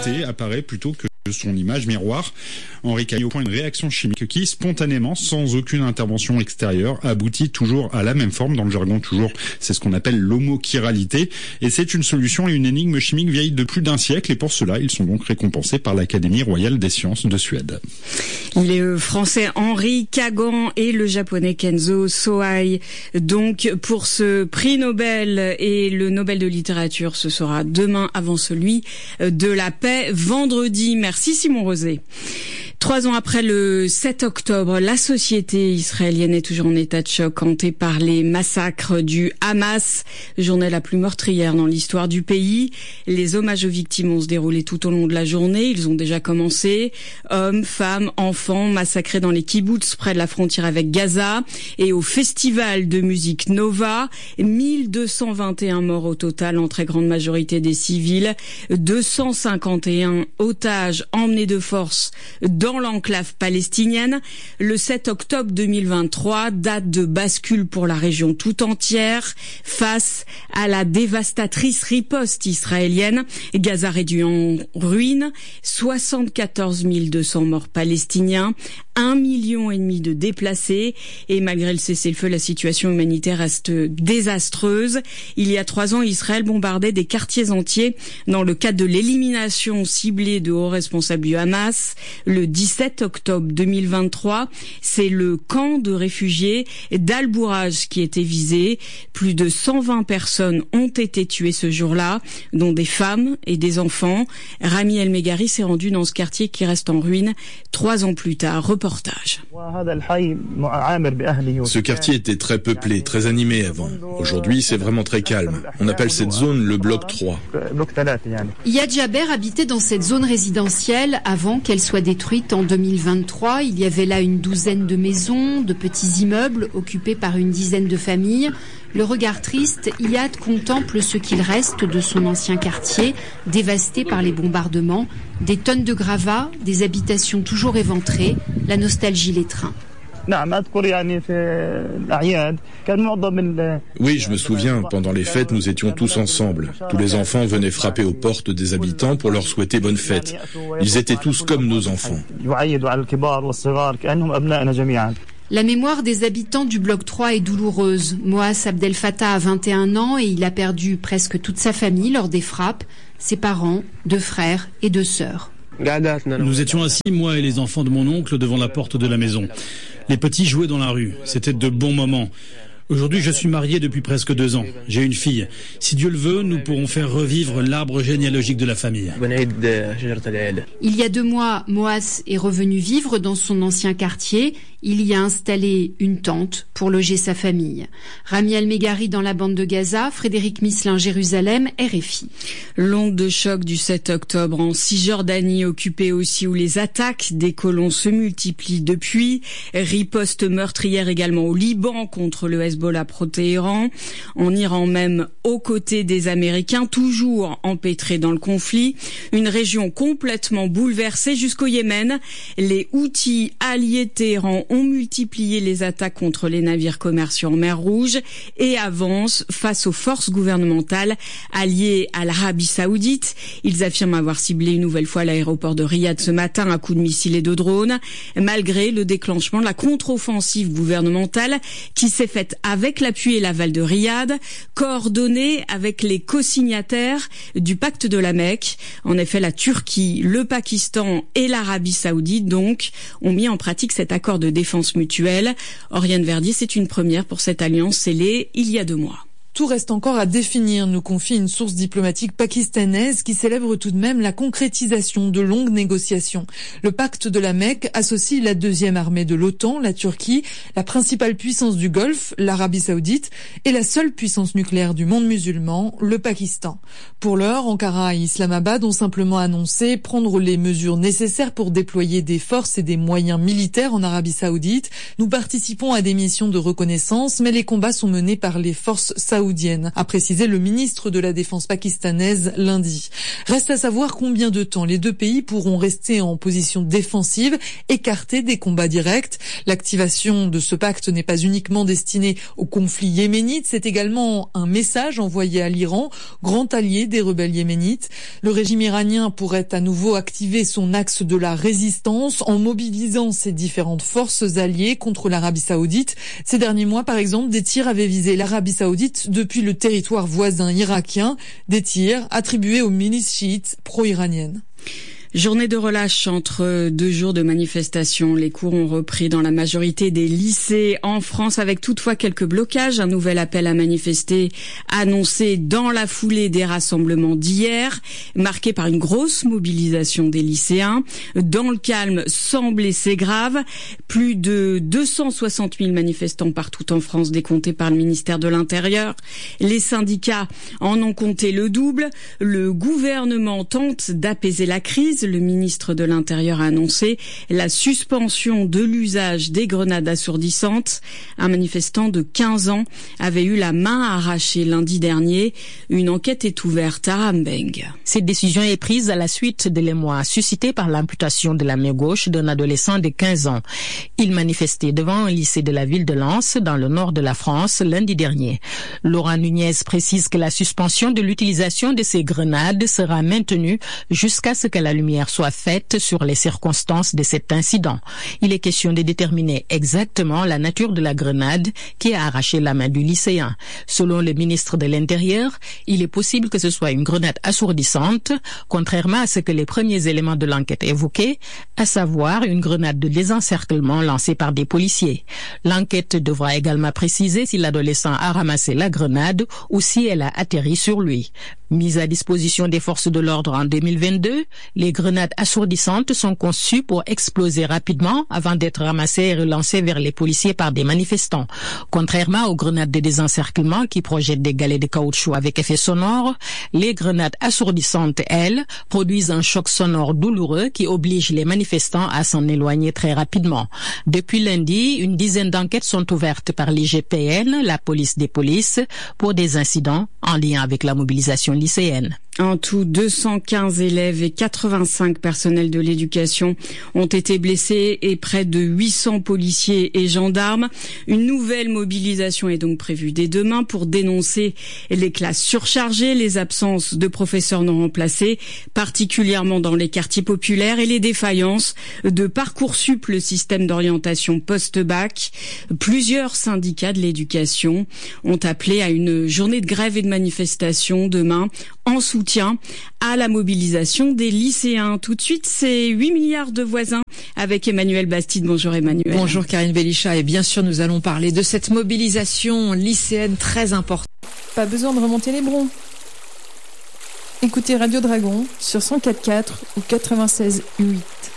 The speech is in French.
réalité apparaît plutôt que son image miroir. Henri Caillot point une réaction chimique qui, spontanément, sans aucune intervention extérieure, aboutit toujours à la même forme. Dans le jargon, toujours, c'est ce qu'on appelle l'homochiralité. Et c'est une solution et une énigme chimique vieille de plus d'un siècle. Et pour cela, ils sont donc récompensés par l'Académie royale des sciences de Suède. Le français Henri Kagan et le japonais Kenzo Sohei. Donc, pour ce prix Nobel et le Nobel de littérature, ce sera demain avant celui de la paix, vendredi. Merci Simon Rosé. 3 ans après le 7 octobre, la société israélienne est toujours en état de choc, hantée par les massacres du Hamas, journée la plus meurtrière dans l'histoire du pays. Les hommages aux victimes vont se dérouler tout au long de la journée. Ils ont déjà commencé. Hommes, femmes, enfants massacrés dans les kibboutz près de la frontière avec Gaza. Et au festival de musique Nova, 1221 morts au total, en très grande majorité des civils. 251 otages emmenés de force dans l'enclave palestinienne. Le 7 octobre 2023, date de bascule pour la région tout entière face à la dévastatrice riposte israélienne. Gaza réduit en ruine, 74 200 morts palestiniens, 1,5 million de déplacés, et malgré le cessez-le-feu, la situation humanitaire reste désastreuse. Il y a 3 ans, Israël bombardait des quartiers entiers dans le cadre de l'élimination ciblée de hauts responsables du Hamas. Le 17 octobre 2023, c'est le camp de réfugiés d'Al-Bouraj qui était visé. Plus de 120 personnes ont été tuées ce jour-là, dont des femmes et des enfants. Rami El-Megari s'est rendu dans ce quartier qui reste en ruine 3 ans plus tard. Reportage. Ce quartier était très peuplé, très animé avant. Aujourd'hui, c'est vraiment très calme. On appelle cette zone le bloc 3. Yad Jaber habitait dans cette zone résidentielle avant qu'elle soit détruite en 2023. Il y avait là une douzaine de maisons, de petits immeubles occupés par une dizaine de familles. Le regard triste, Yad contemple ce qu'il reste de son ancien quartier, dévasté par les bombardements. Des tonnes de gravats, des habitations toujours éventrées, la nostalgie l'étreint. Oui, je me souviens, pendant les fêtes, nous étions tous ensemble. Tous les enfants venaient frapper aux portes des habitants pour leur souhaiter bonne fête. Ils étaient tous comme nos enfants. La mémoire des habitants du bloc 3 est douloureuse. Moaz Abdel Fattah a 21 ans et il a perdu presque toute sa famille lors des frappes, ses parents, 2 frères et 2 sœurs. Nous étions assis, moi et les enfants de mon oncle, devant la porte de la maison. Les petits jouaient dans la rue. C'était de bons moments. Aujourd'hui, je suis marié depuis presque 2 ans. J'ai une fille. Si Dieu le veut, nous pourrons faire revivre l'arbre généalogique de la famille. Il y a 2 mois, Moaz est revenu vivre dans son ancien quartier. Il y a installé une tente pour loger sa famille. Rami El-Megari dans la bande de Gaza, Frédéric Misselin, Jérusalem, RFI. L'onde de choc du 7 octobre en Cisjordanie, occupée aussi où les attaques des colons se multiplient depuis. Riposte meurtrière également au Liban contre le Hezbollah pro-Téhéran. En Iran même, aux côtés des Américains, toujours empêtrés dans le conflit. Une région complètement bouleversée jusqu'au Yémen. Les Houthis alliés de Téhéran ont multiplié les attaques contre les navires commerciaux en mer Rouge et avancent face aux forces gouvernementales alliées à l'Arabie Saoudite. Ils affirment avoir ciblé une nouvelle fois l'aéroport de Riyad ce matin à coups de missiles et de drones, malgré le déclenchement de la contre-offensive gouvernementale qui s'est faite avec l'appui et l'aval de Riyad, coordonnée avec les co-signataires du pacte de la Mecque. En effet, la Turquie, le Pakistan et l'Arabie Saoudite donc ont mis en pratique cet accord de défense mutuelle. Oriane Verdier, c'est une première pour cette alliance scellée il y a 2 mois. Tout reste encore à définir, nous confie une source diplomatique pakistanaise qui célèbre tout de même la concrétisation de longues négociations. Le pacte de la Mecque associe la 2e armée de l'OTAN, la Turquie, la principale puissance du Golfe, l'Arabie Saoudite, et la seule puissance nucléaire du monde musulman, le Pakistan. Pour l'heure, Ankara et Islamabad ont simplement annoncé prendre les mesures nécessaires pour déployer des forces et des moyens militaires en Arabie Saoudite. Nous participons à des missions de reconnaissance, mais les combats sont menés par les forces saoudiennes saoudienne, a précisé le ministre de la Défense pakistanaise lundi. Reste à savoir combien de temps les deux pays pourront rester en position défensive, écartés des combats directs. L'activation de ce pacte n'est pas uniquement destinée au conflit yéménite, c'est également un message envoyé à l'Iran, grand allié des rebelles yéménites. Le régime iranien pourrait à nouveau activer son axe de la résistance en mobilisant ses différentes forces alliées contre l'Arabie Saoudite. Ces derniers mois, par exemple, des tirs avaient visé l'Arabie Saoudite depuis le territoire voisin irakien, des tirs attribués aux milices chiites pro-iraniennes. Journée de relâche entre 2 jours de manifestations. Les cours ont repris dans la majorité des lycées en France avec toutefois quelques blocages. Un nouvel appel à manifester annoncé dans la foulée des rassemblements d'hier, marqué par une grosse mobilisation des lycéens. Dans le calme, sans blessés graves. Plus de 260 000 manifestants partout en France décomptés par le ministère de l'Intérieur. Les syndicats en ont compté le double. Le gouvernement tente d'apaiser la crise. Le ministre de l'Intérieur a annoncé la suspension de l'usage des grenades assourdissantes. Un manifestant de 15 ans avait eu la main arrachée lundi dernier. Une enquête est ouverte à Rambeng. Cette décision est prise à la suite de l'émoi suscité par l'amputation de la main gauche d'un adolescent de 15 ans. Il manifestait devant un lycée de la ville de Lens, dans le nord de la France, lundi dernier. Laurent Nunez précise que la suspension de l'utilisation de ces grenades sera maintenue jusqu'à ce que la lumière soit faite sur les circonstances de cet incident. Il est question de déterminer exactement la nature de la grenade qui a arraché la main du lycéen. Selon le ministre de l'Intérieur, il est possible que ce soit une grenade assourdissante, contrairement à ce que les premiers éléments de l'enquête évoquaient, à savoir une grenade de désencerclement lancée par des policiers. L'enquête devra également préciser si l'adolescent a ramassé la grenade ou si elle a atterri sur lui. Mise à disposition des forces de l'ordre en 2022, les grenades assourdissantes sont conçues pour exploser rapidement avant d'être ramassées et relancées vers les policiers par des manifestants. Contrairement aux grenades de désencerclement qui projettent des galets de caoutchouc avec effet sonore, les grenades assourdissantes, elles, produisent un choc sonore douloureux qui oblige les manifestants à s'en éloigner très rapidement. Depuis lundi, une dizaine d'enquêtes sont ouvertes par l'IGPN, la police des polices, pour des incidents en lien avec la mobilisation lycéenne. En tout, 215 élèves et 85 personnels de l'éducation ont été blessés et près de 800 policiers et gendarmes. Une nouvelle mobilisation est donc prévue dès demain pour dénoncer les classes surchargées, les absences de professeurs non remplacés, particulièrement dans les quartiers populaires, et les défaillances de Parcoursup, le système d'orientation post-bac. Plusieurs syndicats de l'éducation ont appelé à une journée de grève et de manifestation demain en soutien à la mobilisation des lycéens. Tout de suite, c'est 8 milliards de voisins avec Emmanuel Bastide. Bonjour Emmanuel. Bonjour Karine Belichat, et bien sûr nous allons parler de cette mobilisation lycéenne très importante. Pas besoin de remonter les broncs. Écoutez Radio Dragon sur 104.4 ou 96.8.